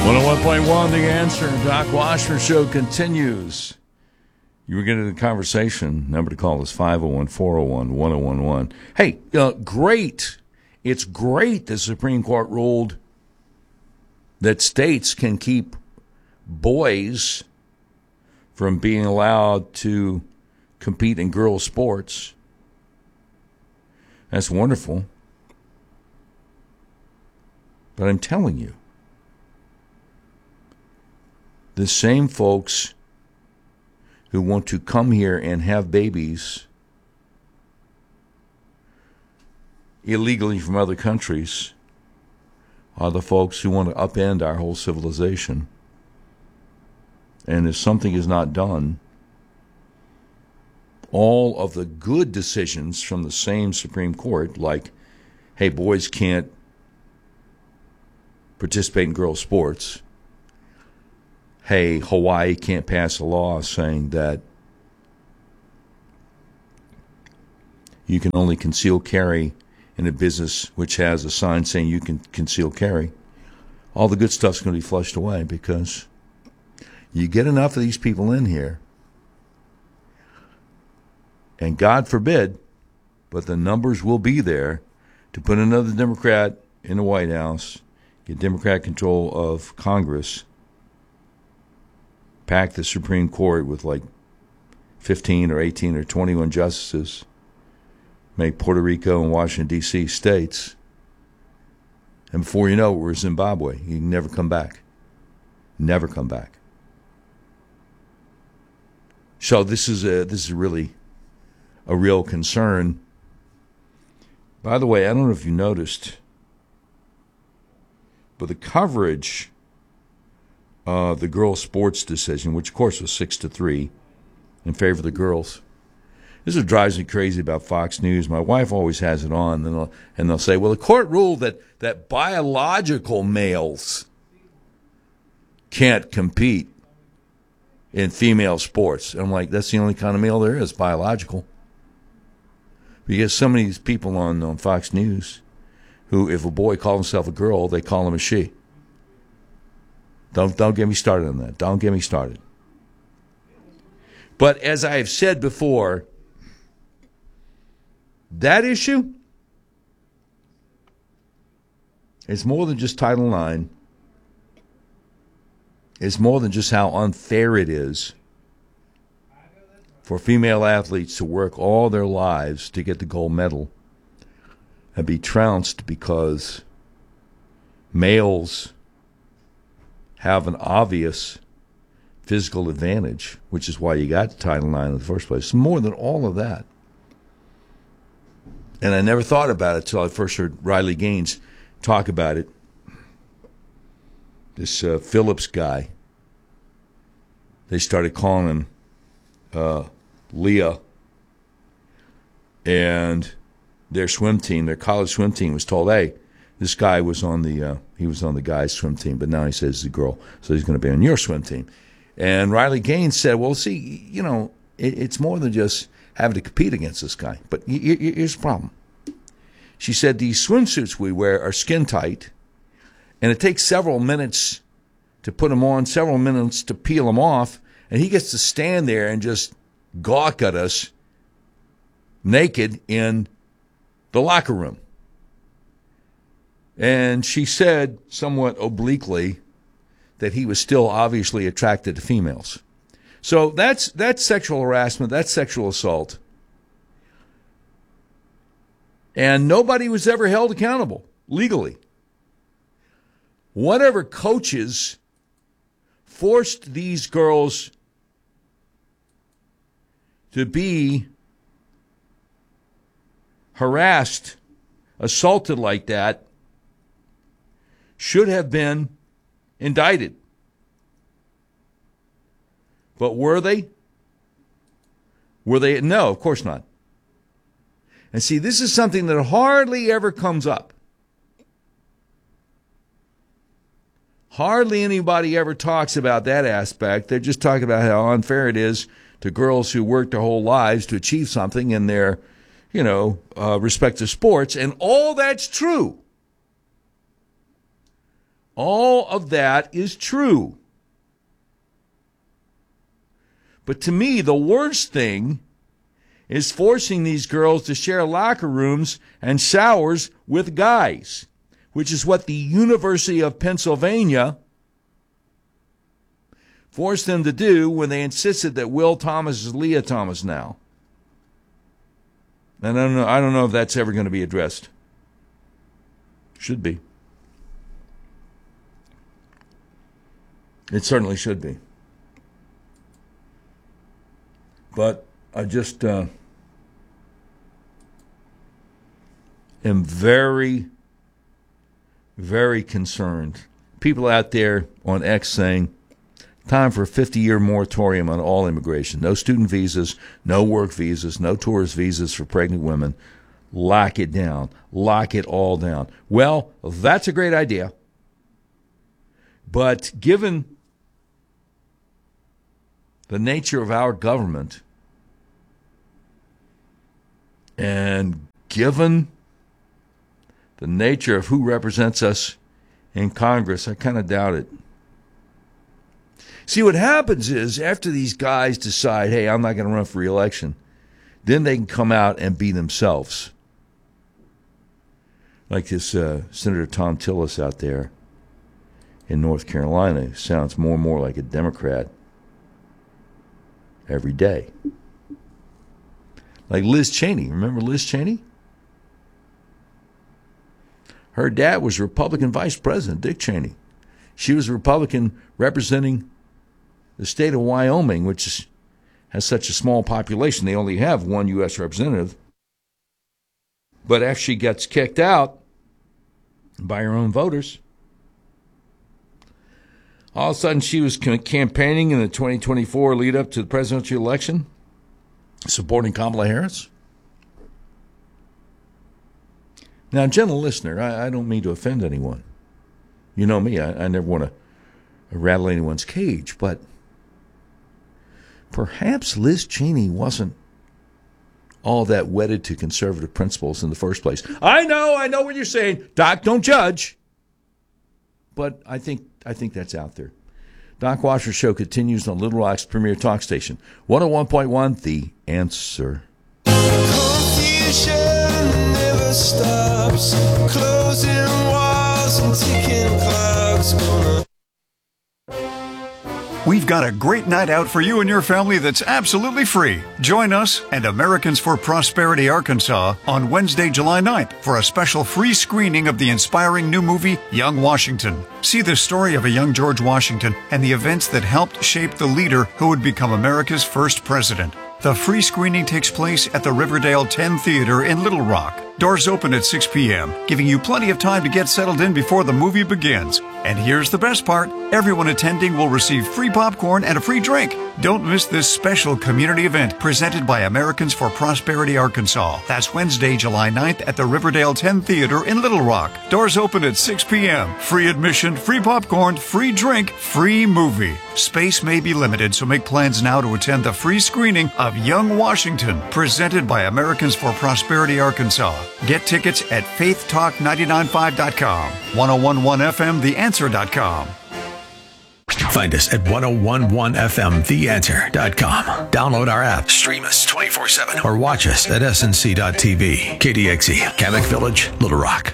101.1 The Answer. Doc Washburn Show continues. You were getting the conversation. Number to call is 501-401-1011. Hey, great. It's great the Supreme Court ruled that states can keep boys from being allowed to compete in girls' sports. That's wonderful. But I'm telling you, the same folks who want to come here and have babies illegally from other countries are the folks who want to upend our whole civilization. And if something is not done, all of the good decisions from the same Supreme Court, like, hey, boys can't participate in girls' sports, hey, Hawaii can't pass a law saying that you can only conceal carry in a business which has a sign saying you can conceal carry. All the good stuff's going to be flushed away because you get enough of these people in here, and God forbid, but the numbers will be there to put another Democrat in the White House, get Democrat control of Congress, pack the Supreme Court with like 15 or 18 or 21 justices, make Puerto Rico and Washington, D.C. states, and before you know it, we're Zimbabwe. You can never come back. Never come back. So this is really a real concern. By the way, I don't know if you noticed, but the coverage the girls' sports decision, which of course was 6-3 in favor of the girls. This is what drives me crazy about Fox News. My wife always has it on, and they'll say, well, the court ruled that biological males can't compete in female sports. And I'm like, that's the only kind of male there is, biological. But you get so many of these people on Fox News who, if a boy calls himself a girl, they call him a she. Don't get me started on that. Don't get me started. But as I have said before, that issue is more than just Title IX. It's more than just how unfair it is for female athletes to work all their lives to get the gold medal and be trounced because males have an obvious physical advantage, which is why you got Title IX in the first place. It's more than all of that. And I never thought about it until I first heard Riley Gaines talk about it. This Phillips guy, they started calling him Leah, and their swim team, their college swim team, was told, hey, this guy was on the guys' swim team, but now he says he's a girl, so he's going to be on your swim team. And Riley Gaines said, well, see, it's more than just having to compete against this guy. But here's the problem. She said these swimsuits we wear are skin tight, and it takes several minutes to put them on, several minutes to peel them off, and he gets to stand there and just gawk at us naked in the locker room. And she said, somewhat obliquely, that he was still obviously attracted to females. So that's sexual harassment, that's sexual assault. And nobody was ever held accountable legally. Whatever coaches forced these girls to be harassed, assaulted like that, should have been indicted. But were they? Were they? No, of course not. And see, this is something that hardly ever comes up. Hardly anybody ever talks about that aspect. They're just talking about how unfair it is to girls who work their whole lives to achieve something in their, respective sports. And all that's true. All of that is true. But to me, the worst thing is forcing these girls to share locker rooms and showers with guys, which is what the University of Pennsylvania forced them to do when they insisted that Will Thomas is Leah Thomas now. And I don't know if that's ever going to be addressed. Should be. It certainly should be. But I just am very, very concerned. People out there on X saying, time for a 50-year moratorium on all immigration. No student visas, no work visas, no tourist visas for pregnant women. Lock it down. Lock it all down. Well, that's a great idea. But given the nature of our government and given the nature of who represents us in Congress, I kind of doubt it. See, what happens is after these guys decide, hey, I'm not going to run for re-election, then they can come out and be themselves. Like this Senator Tom Tillis out there in North Carolina, who sounds more and more like a Democrat every day. Like Liz Cheney. Remember Liz Cheney? Her dad was Republican Vice President, Dick Cheney. She was a Republican representing the state of Wyoming, which has such a small population. They only have one U.S. representative. But after she gets kicked out by her own voters, all of a sudden she was campaigning in the 2024 lead up to the presidential election, supporting Kamala Harris. Now, gentle listener, I don't mean to offend anyone. You know me, I never want to rattle anyone's cage, but perhaps Liz Cheney wasn't all that wedded to conservative principles in the first place. I know what you're saying. Doc, don't judge. But I think that's out there. Doc Washer's show continues on Little Rock's premier talk station, 101.1 The Answer. Confusion never stops. Closing walls and ticking clocks. We've got a great night out for you and your family that's absolutely free. Join us and Americans for Prosperity Arkansas on Wednesday, July 9th for a special free screening of the inspiring new movie, Young Washington. See the story of a young George Washington and the events that helped shape the leader who would become America's first president. The free screening takes place at the Riverdale 10 Theater in Little Rock. Doors open at 6 p.m., giving you plenty of time to get settled in before the movie begins. And here's the best part. Everyone attending will receive free popcorn and a free drink. Don't miss this special community event presented by Americans for Prosperity Arkansas. That's Wednesday, July 9th at the Riverdale 10 Theater in Little Rock. Doors open at 6 p.m. Free admission, free popcorn, free drink, free movie. Space may be limited, so make plans now to attend the free screening of Young Washington, presented by Americans for Prosperity Arkansas. Get tickets at faithtalk995.com, 1011fm, theanswer.com. Find us at 1011fmtheanswer.com. Download our app, stream us 24/7, or watch us at snc.tv. KDXE, Kamek Village, Little Rock.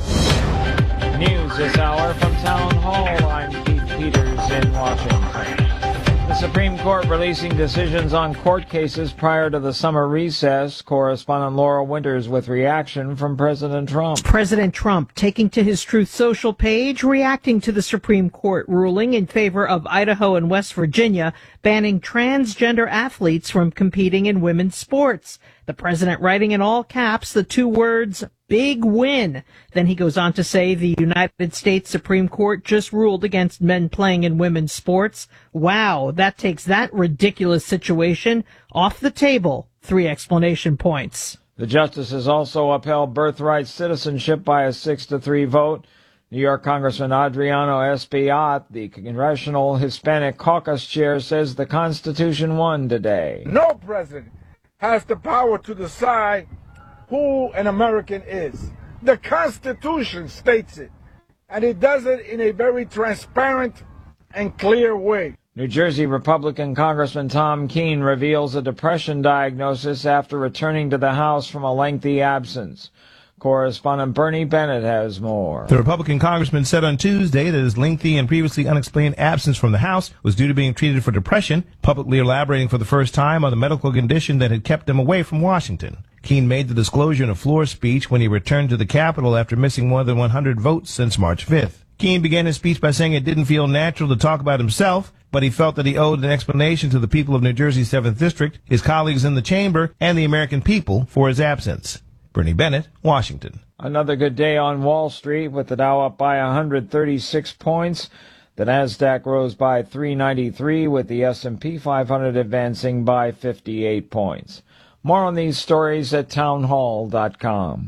News this hour from Town Hall. I'm Keith Peters in Washington. The Supreme Court releasing decisions on court cases prior to the summer recess. Correspondent Laura Winters with reaction from President Trump. President Trump taking to his Truth Social page, reacting to the Supreme Court ruling in favor of Idaho and West Virginia banning transgender athletes from competing in women's sports. The president writing in all caps the two words, big win. Then he goes on to say the United States Supreme Court just ruled against men playing in women's sports. Wow, that takes that ridiculous situation off the table. 3 explanation points. The justices also upheld birthright citizenship by a 6-3 vote. New York Congressman Adriano Espaillat, the Congressional Hispanic Caucus chair, says the Constitution won today. No president has the power to decide who an American is. The Constitution states it. and he does it in a very transparent and clear way. New Jersey Republican Congressman Tom Keene reveals a depression diagnosis after returning to the House from a lengthy absence. Correspondent Bernie Bennett has more. The Republican congressman said on Tuesday that his lengthy and previously unexplained absence from the House was due to being treated for depression, publicly elaborating for the first time on the medical condition that had kept him away from Washington. Keene made the disclosure in a floor speech when he returned to the Capitol after missing more than 100 votes since March 5th. Keene began his speech by saying it didn't feel natural to talk about himself, but he felt that he owed an explanation to the people of New Jersey's 7th District, his colleagues in the chamber, and the American people for his absence. Bernie Bennett, Washington. Another good day on Wall Street, with the Dow up by 136 points. The Nasdaq rose by 393, with the S&P 500 advancing by 58 points. More on these stories at townhall.com.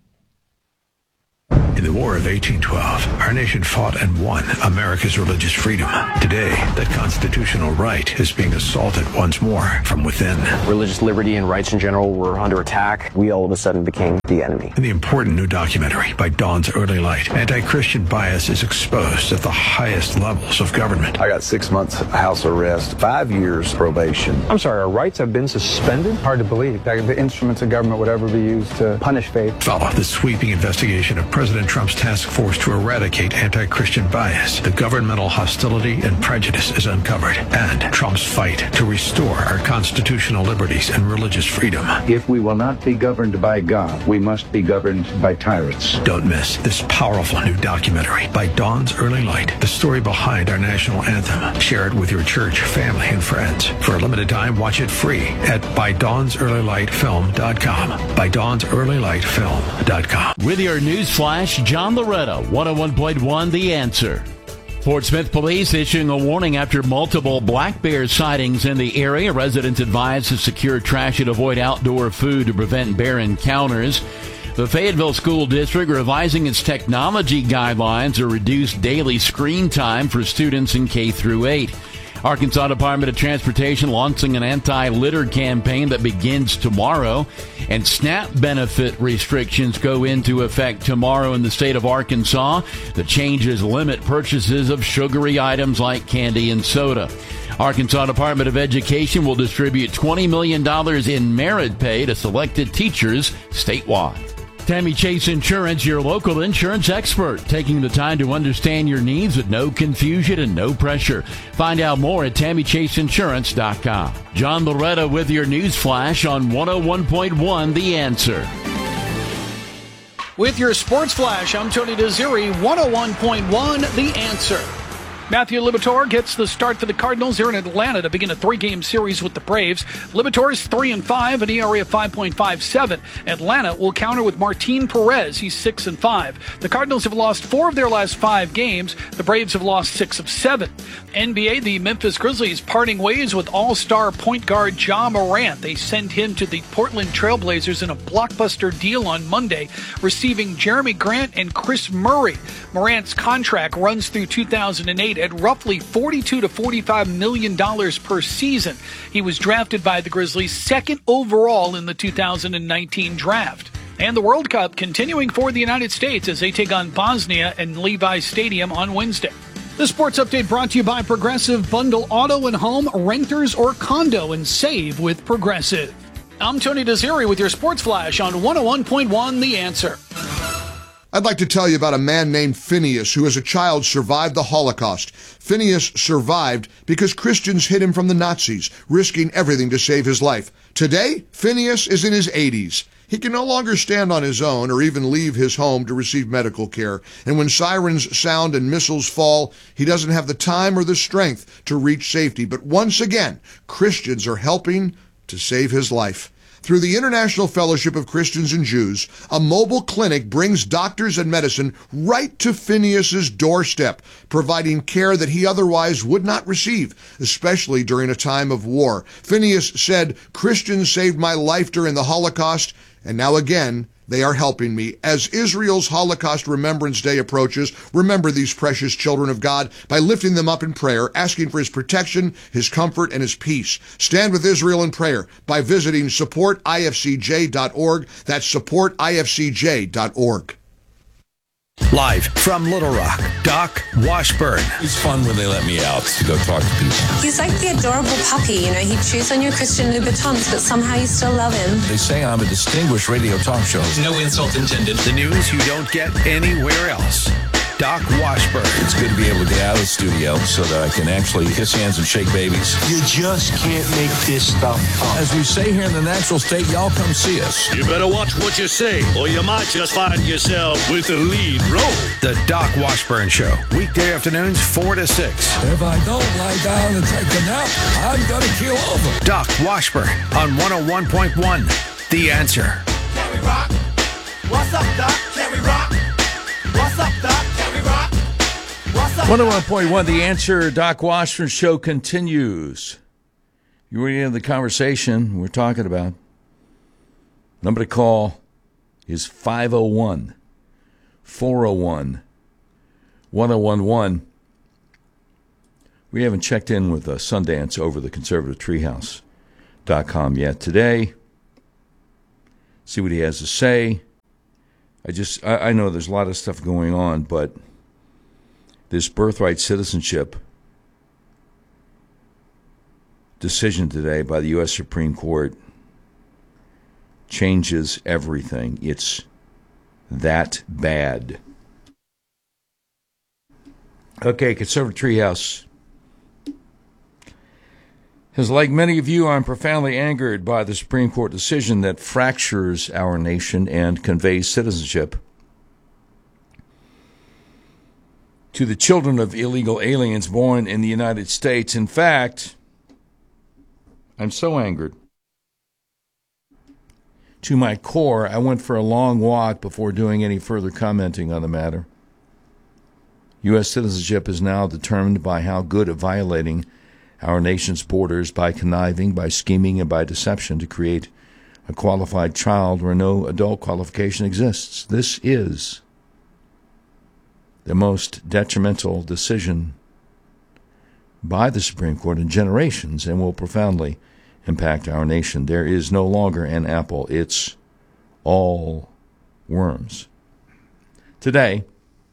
In the War of 1812, our nation fought and won America's religious freedom. Today, that constitutional right is being assaulted once more from within. Religious liberty and rights in general were under attack. We all of a sudden became the enemy. In the important new documentary by Dawn's Early Light, anti-Christian bias is exposed at the highest levels of government. I got 6 months house arrest, 5 years probation. I'm sorry, our rights have been suspended? Hard to believe that the instruments of government would ever be used to punish faith. Follow the sweeping investigation of President Trump's task force to eradicate anti-Christian bias. The governmental hostility and prejudice is uncovered, and Trump's fight to restore our constitutional liberties and religious freedom. If we will not be governed by God, we must be governed by tyrants. Don't miss this powerful new documentary by Dawn's Early Light, the story behind our national anthem. Share it with your church, family, and friends. For a limited time, watch it free at ByDawnsEarlyLightFilm.com. ByDawnsEarlyLightFilm.com. With your news flash, John Loretta, 101.1 The Answer. Fort Smith police issuing a warning after multiple black bear sightings in the area. Residents advised to secure trash and avoid outdoor food to prevent bear encounters. The Fayetteville School District revising its technology guidelines to reduce daily screen time for students in K through 8. Arkansas Department of Transportation launching an anti-litter campaign that begins tomorrow, and SNAP benefit restrictions go into effect tomorrow in the state of Arkansas. The changes limit purchases of sugary items like candy and soda. Arkansas Department of Education will distribute $20 million in merit pay to selected teachers statewide. Tammy Chase Insurance, your local insurance expert, taking the time to understand your needs with no confusion and no pressure. Find out more at TammyChaseInsurance.com. John Loretta with your news flash on 101.1 The Answer. With your sports flash, I'm Tony Desiri, 101.1 The Answer. Matthew Liberatore gets the start for the Cardinals here in Atlanta to begin a 3-game series with the Braves. Liberatore's 3-5, an ERA of 5.57. Atlanta will counter with Martin Perez. He's 6-5. The Cardinals have lost 4 of their last 5 games. The Braves have lost 6 of 7. NBA, the Memphis Grizzlies parting ways with all-star point guard Ja Morant. They send him to the Portland Trailblazers in a blockbuster deal on Monday, receiving Jeremy Grant and Chris Murray. Morant's contract runs through 2008 at roughly $42 to $45 million per season. He was drafted by the Grizzlies 2nd overall in the 2019 draft. And the World Cup continuing for the United States as they take on Bosnia in Levi Stadium on Wednesday. The sports update brought to you by Progressive. Bundle auto and home, renters or condo, and save with Progressive. I'm Tony Desiri with your sports flash on 101.1 The Answer. I'd like to tell you about a man named Phineas who as a child survived the Holocaust. Phineas survived because Christians hid him from the Nazis, risking everything to save his life. Today, Phineas is in his 80s. He can no longer stand on his own or even leave his home to receive medical care. And when sirens sound and missiles fall, he doesn't have the time or the strength to reach safety. But once again, Christians are helping to save his life. Through the International Fellowship of Christians and Jews, a mobile clinic brings doctors and medicine right to Phineas's doorstep, providing care that he otherwise would not receive, especially during a time of war. Phineas said, "Christians saved my life during the Holocaust, and now again, they are helping me." As Israel's Holocaust Remembrance Day approaches, remember these precious children of God by lifting them up in prayer, asking for his protection, his comfort, and his peace. Stand with Israel in prayer by visiting supportifcj.org. That's supportifcj.org. Live from Little Rock, Doc Washburn. It's fun when they let me out to go talk to people. He's like the adorable puppy, you know. He chews on your Christian Louboutins, but somehow you still love him. They say I'm a distinguished radio talk show. No insult intended. The news you don't get anywhere else. Doc Washburn. It's good to be able to get out of the studio so that I can actually kiss hands and shake babies. You just can't make this stuff up. As we say here in the natural state, y'all come see us. You better watch what you say, or you might just find yourself with the lead role. The Doc Washburn Show. Weekday afternoons 4 to 6. If I don't lie down and take a nap, I'm going to keel over. Doc Washburn on 101.1. The Answer. Can we rock? What's up, Doc? Can we rock? What's up, Doc? Can we rock? What's up? 101.1 The Answer. Doc Washburn Show continues. You're in the conversation we're talking about. Number to call is 501-401-1011. We haven't checked in with Sundance over the conservativetreehouse.com yet today. See what he has to say. I know there's a lot of stuff going on, but this birthright citizenship decision today by the U.S. Supreme Court changes everything. It's that bad. Okay, Conservative Treehouse. As like many of you, I'm profoundly angered by the Supreme Court decision that fractures our nation and conveys citizenship to the children of illegal aliens born in the United States. In fact, I'm so angered. To my core, I went for a long walk before doing any further commenting on the matter. U.S. citizenship is now determined by how good at violating our nation's borders by conniving, by scheming, and by deception to create a qualified child where no adult qualification exists. This is the most detrimental decision by the Supreme Court in generations and will profoundly impact our nation. There is no longer an apple. It's all worms. Today,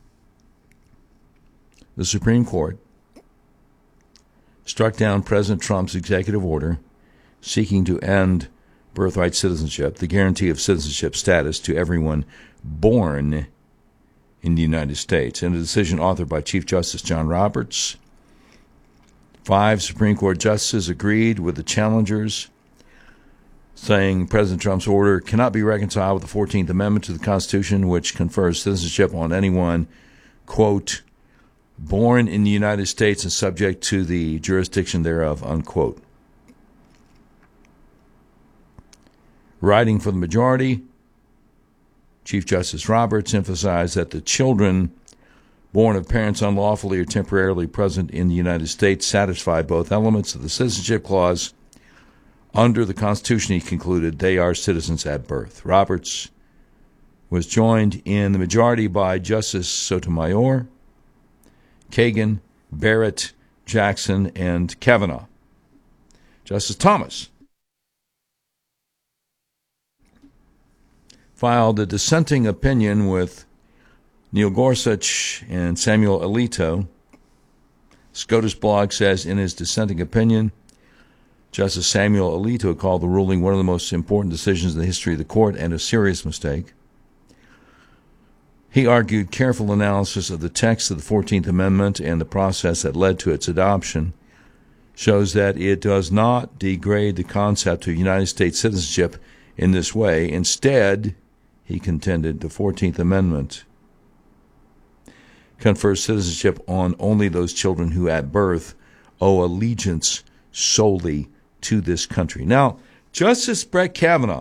the Supreme Court struck down President Trump's executive order seeking to end birthright citizenship, the guarantee of citizenship status to everyone born in the United States. In a decision authored by Chief Justice John Roberts, 5 Supreme Court justices agreed with the challengers, saying President Trump's order cannot be reconciled with the 14th Amendment to the Constitution, which confers citizenship on anyone, quote, born in the United States and subject to the jurisdiction thereof, unquote. Writing for the majority, Chief Justice Roberts emphasized that the children born of parents unlawfully or temporarily present in the United States satisfy both elements of the Citizenship Clause. Under the Constitution, he concluded, they are citizens at birth. Roberts was joined in the majority by Justice Sotomayor, Kagan, Barrett, Jackson, and Kavanaugh. Justice Thomas filed a dissenting opinion with Neil Gorsuch and Samuel Alito. SCOTUS blog says in his dissenting opinion, Justice Samuel Alito called the ruling one of the most important decisions in the history of the court and a serious mistake. He argued careful analysis of the text of the 14th Amendment and the process that led to its adoption shows that it does not degrade the concept of United States citizenship in this way. Instead, he contended, the 14th Amendment confers citizenship on only those children who at birth owe allegiance solely to this country. Now, Justice Brett Kavanaugh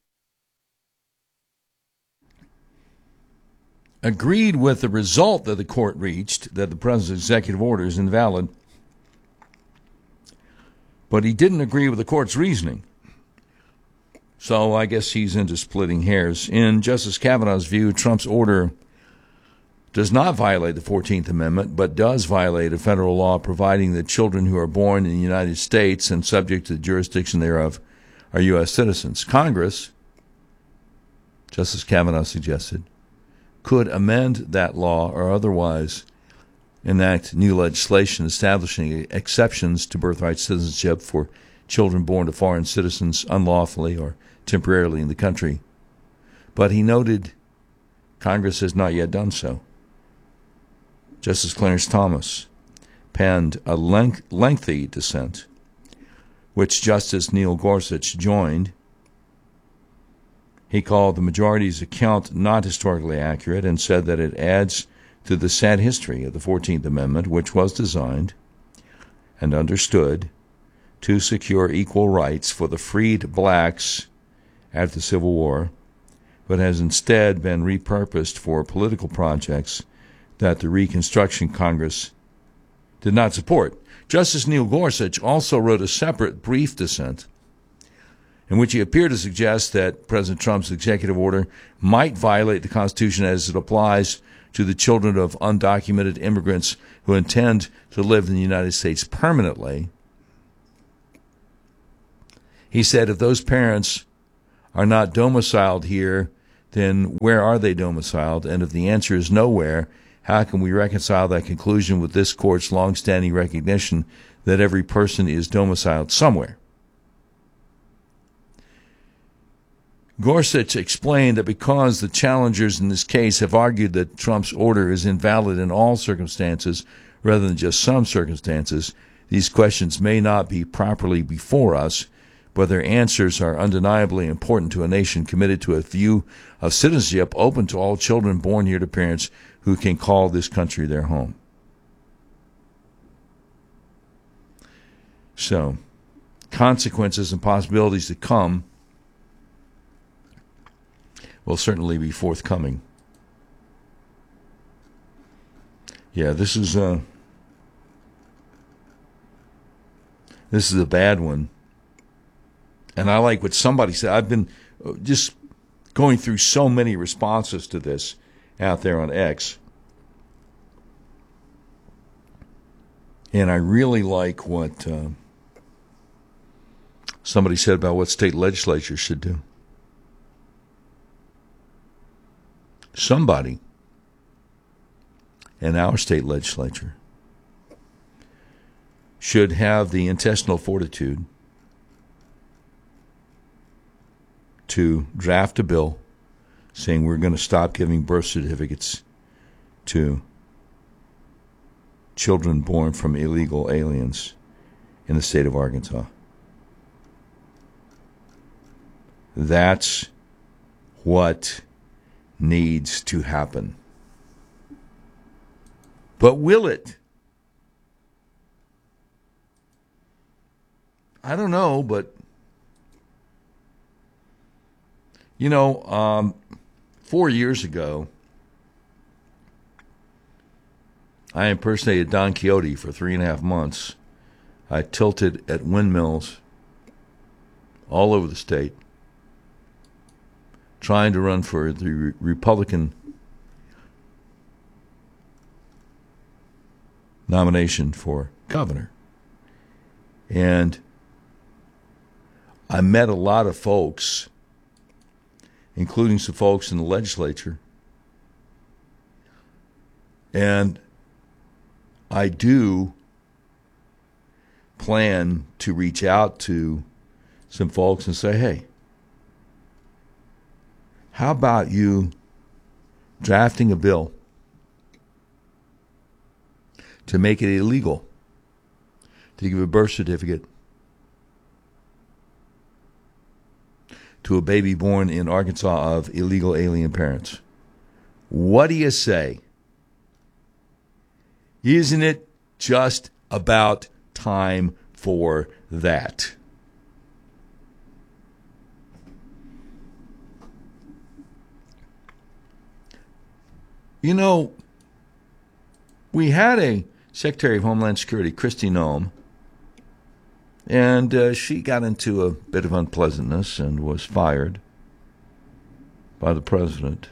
agreed with the result that the court reached, that the president's executive order is invalid, but he didn't agree with the court's reasoning. So I guess he's into splitting hairs. In Justice Kavanaugh's view, Trump's order does not violate the 14th Amendment, but does violate a federal law providing that children who are born in the United States and subject to the jurisdiction thereof are U.S. citizens. Congress, Justice Kavanaugh suggested, could amend that law or otherwise enact new legislation establishing exceptions to birthright citizenship for children born to foreign citizens unlawfully or temporarily in the country. But he noted Congress has not yet done so. Justice Clarence Thomas penned a lengthy dissent, which Justice Neil Gorsuch joined. He called the majority's account not historically accurate and said that it adds to the sad history of the 14th Amendment, which was designed and understood to secure equal rights for the freed blacks after the Civil War, but has instead been repurposed for political projects that the Reconstruction Congress did not support. Justice Neil Gorsuch also wrote a separate brief dissent in which he appeared to suggest that President Trump's executive order might violate the Constitution as it applies to the children of undocumented immigrants who intend to live in the United States permanently. He said if those parents are not domiciled here, then where are they domiciled? And if the answer is nowhere, how can we reconcile that conclusion with this court's longstanding recognition that every person is domiciled somewhere? Gorsuch explained that because the challengers in this case have argued that Trump's order is invalid in all circumstances rather than just some circumstances, these questions may not be properly before us, but their answers are undeniably important to a nation committed to a view of citizenship open to all children born here to parents who can call this country their home. So, consequences and possibilities to come will certainly be forthcoming. Yeah, this is a bad one. And I like what somebody said. I've been just going through so many responses to this out there on X. And I really like what somebody said about what state legislatures should do. Somebody in our state legislature should have the intestinal fortitude to draft a bill saying we're going to stop giving birth certificates to children born from illegal aliens in the state of Arkansas. That's what needs to happen. But will it? I don't know, but 4 years ago, I impersonated Don Quixote for 3.5 months. I tilted at windmills all over the state, trying to run for the Republican nomination for governor. And I met a lot of folks, including some folks in the legislature. And I do plan to reach out to some folks and say, hey, how about you drafting a bill to make it illegal to give a birth certificate to a baby born in Arkansas of illegal alien parents? What do you say? Isn't it just about time for that? We had a Secretary of Homeland Security, Kristi Noem, and she got into a bit of unpleasantness and was fired by the president,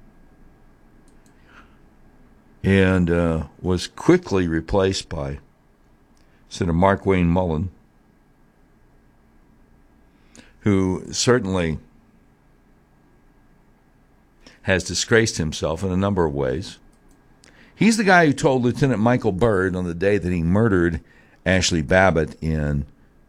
and was quickly replaced by Senator Markwayne Mullin, who certainly has disgraced himself in a number of ways. He's the guy who told Lieutenant Michael Byrd on the day that he murdered Ashley Babbitt in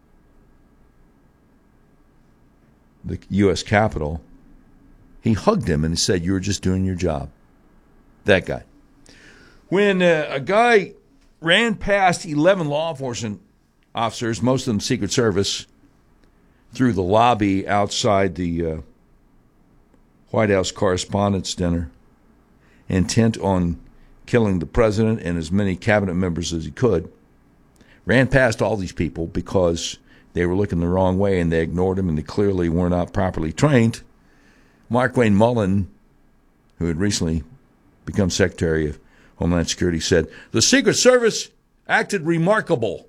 the U.S. Capitol, he hugged him and he said, "You were just doing your job." That guy. When a guy ran past 11 law enforcement officers, most of them Secret Service, through the lobby outside the White House Correspondents' Dinner, intent on killing the president and as many cabinet members as he could, ran past all these people because they were looking the wrong way and they ignored him and they clearly were not properly trained. Markwayne Mullin, who had recently become Secretary of Homeland Security, said, "The Secret Service acted remarkable."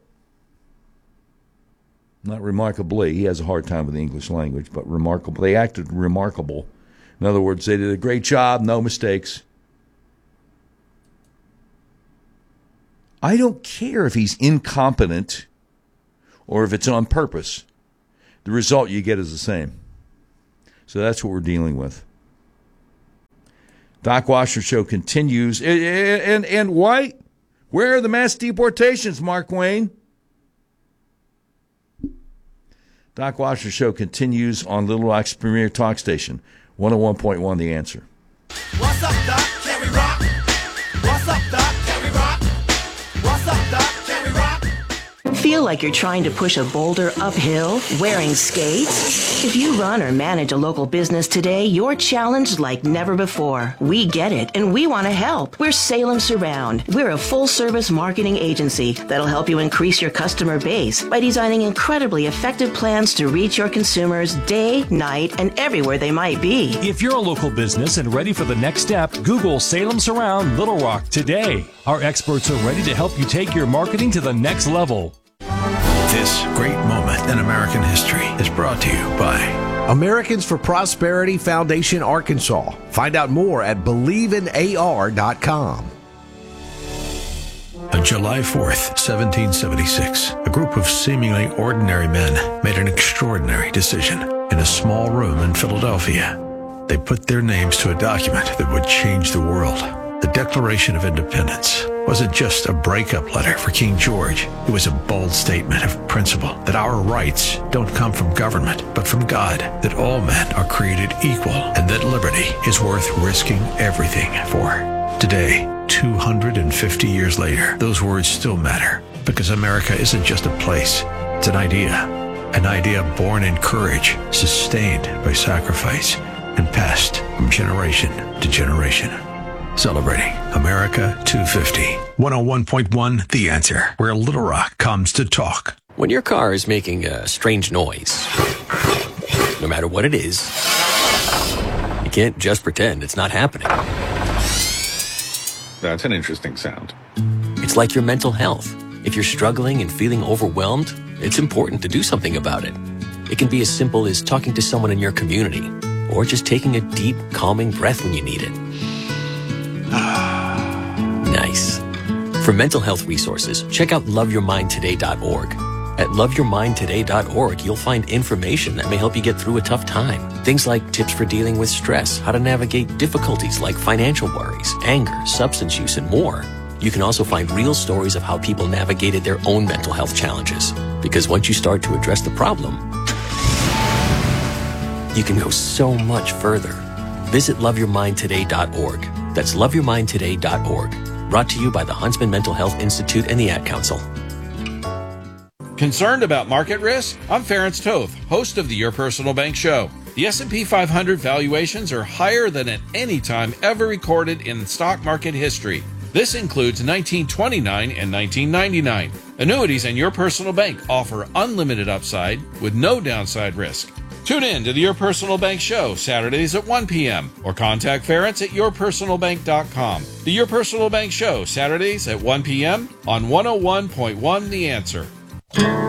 Not remarkably. He has a hard time with the English language, but remarkable. They acted remarkable. In other words, they did a great job, no mistakes. I don't care if he's incompetent or if it's on purpose. The result you get is the same. So that's what we're dealing with. Doc Washer Show continues. And why? Where are the mass deportations, Mark Wayne? Doc Washer Show continues on Little Rock's premier talk station, 101.1 The Answer. What's up, Doc? Can we rock? What's up, Doc? Can we rock? What's up, Doc? Can we rock? Feel like you're trying to push a boulder uphill wearing skates? If you run or manage a local business today, you're challenged like never before. We get it, and we want to help. We're Salem Surround. We're a full-service marketing agency that'll help you increase your customer base by designing incredibly effective plans to reach your consumers day, night, and everywhere they might be. If you're a local business and ready for the next step, Google Salem Surround Little Rock today. Our experts are ready to help you take your marketing to the next level. This great moment in American history is brought to you by Americans for Prosperity Foundation, Arkansas. Find out more at believeInar.com. On July 4th, 1776, a group of seemingly ordinary men made an extraordinary decision in a small room in Philadelphia. They put their names to a document that would change the world. The Declaration of Independence wasn't just a breakup letter for King George. It was a bold statement of principle that our rights don't come from government, but from God, that all men are created equal, and that liberty is worth risking everything for. Today, 250 years later, those words still matter, because America isn't just a place, it's an idea born in courage, sustained by sacrifice, and passed from generation to generation. Celebrating America 250. 101.1 The Answer, where Little Rock comes to talk. When your car is making a strange noise, no matter what it is, you can't just pretend it's not happening. That's an interesting sound. It's like your mental health. If you're struggling and feeling overwhelmed, it's important to do something about it. It can be as simple as talking to someone in your community, or just taking a deep, calming breath when you need it. Nice. For mental health resources, check out loveyourmindtoday.org. At loveyourmindtoday.org, you'll find information that may help you get through a tough time. Things like tips for dealing with stress, how to navigate difficulties like financial worries, anger, substance use, and more. You can also find real stories of how people navigated their own mental health challenges. Because once you start to address the problem, you can go so much further. Visit loveyourmindtoday.org. That's loveyourmindtoday.org. Brought to you by the Huntsman Mental Health Institute and the Ad Council. Concerned about market risk? I'm Ference Toth, host of the Your Personal Bank Show. The S&P 500 valuations are higher than at any time ever recorded in stock market history. This includes 1929 and 1999. Annuities and Your Personal Bank offer unlimited upside with no downside risk. Tune in to the Your Personal Bank Show Saturdays at 1 p.m. or contact Ference at yourpersonalbank.com. The Your Personal Bank Show Saturdays at 1 p.m. on 101.1 The Answer.